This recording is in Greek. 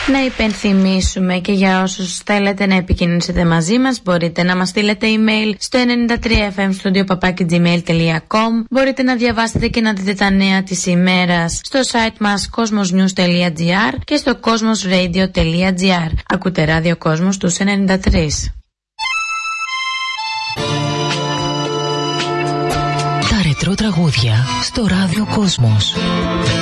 Να υπενθυμίσουμε και για όσους θέλετε να επικοινωνήσετε μαζί μας, μπορείτε να μας στείλετε email στο 93fmstudio@gmail.com. Μπορείτε να διαβάσετε και να δείτε τα νέα της ημέρας στο site μας cosmosnews.gr και στο cosmosradio.gr. Ακούτε ράδιο Κόσμος τους 93. Τα ρετρό τραγούδια στο ράδιο Κόσμος.